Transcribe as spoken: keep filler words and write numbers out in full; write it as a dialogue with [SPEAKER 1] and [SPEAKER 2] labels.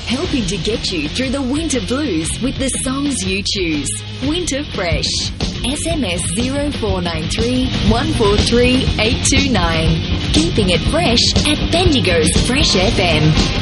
[SPEAKER 1] helping to get you through the winter blues with the songs you choose. Winter Fresh. S M S zero four nine three, one four three, eight two nine. Keeping it fresh at Bendigo's Fresh F M.